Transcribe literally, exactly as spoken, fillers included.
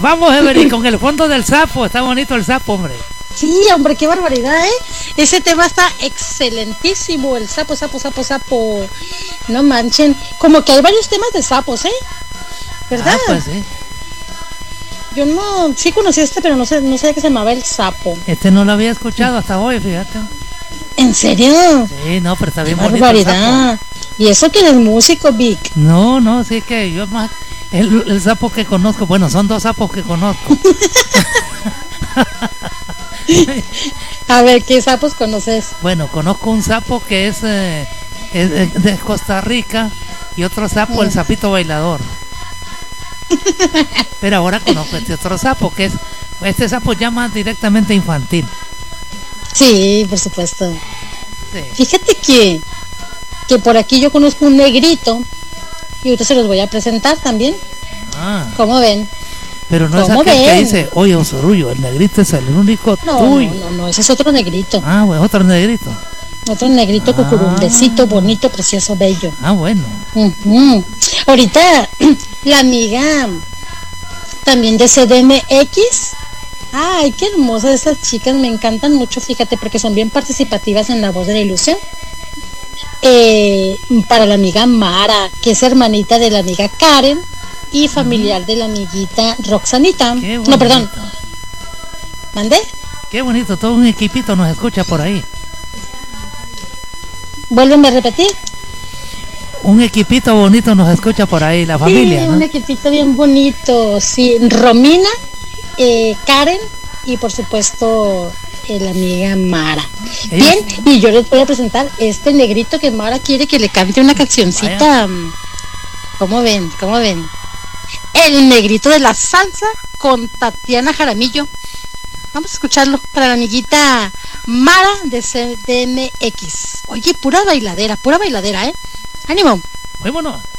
Vamos, Every, con el fondo del sapo. Está bonito el sapo, hombre. Sí, hombre, qué barbaridad, ¿eh? Ese tema está excelentísimo. El sapo, sapo, sapo, sapo. No manchen. Como que hay varios temas de sapos, ¿eh? ¿Verdad? Ah, pues sí. Yo no, sí conocí este, pero no sé, no sabía que se llamaba El Sapo. Este no lo había escuchado hasta hoy, fíjate. ¿En serio? Sí, no, pero está bien Qué bonito el barbaridad. sapo. ¿Y eso que eres músico, Vic? No, no, sí que yo más... El, el sapo que conozco, bueno, son dos sapos que conozco. A ver, ¿qué sapos conoces? Bueno, conozco un sapo que es, eh, es de Costa Rica y otro sapo, mm. el sapito bailador. Pero ahora conozco este otro sapo, que es este sapo ya más directamente infantil. Sí, por supuesto. Sí. Fíjate que que por aquí yo conozco un negrito y ahorita se los voy a presentar también. Ah. ¿Cómo ven? Pero no es aquel ven? que dice, oye, Osorullo, el negrito es el único no, tuyo. No, no, no, ese es otro negrito. Ah, bueno, otro negrito. Otro negrito ah. cucurumbecito, bonito, precioso, bello. Ah, bueno. Uh-huh. Ahorita la amiga también de C D M X. Ay, qué hermosas esas chicas, me encantan mucho, fíjate, porque son bien participativas en La Voz de la Ilusión. Eh, para la amiga Mara, que es hermanita de la amiga Karen y familiar uh-huh. de la amiguita Roxanita. No, perdón. ¿Mandé? Qué bonito, todo un equipito nos escucha por ahí. Vuélveme a repetir. Un equipito bonito nos escucha por ahí, la familia. Sí, ¿no? Un equipito bien bonito, sí. Romina, eh, Karen y por supuesto eh, la amiga Mara. ¿Ellos? Bien, y yo les voy a presentar este negrito que Mara quiere que le cante una cancioncita. Vaya. ¿Cómo ven? ¿Cómo ven? El negrito de la salsa con Tatiana Jaramillo. Vamos a escucharlo para la amiguita Mara de C D M X. Oye, pura bailadera, pura bailadera, ¿eh? ¡Ánimo! Vámonos.